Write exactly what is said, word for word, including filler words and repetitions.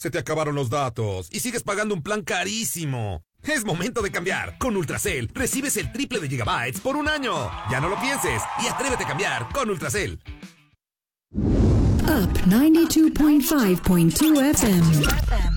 Se te acabaron los datos y sigues pagando un plan carísimo. Es momento de cambiar. Con Ultracel recibes el triple de gigabytes por un año. Ya no lo pienses y atrévete a cambiar con Ultracel. Up ninety-two point five point two F M.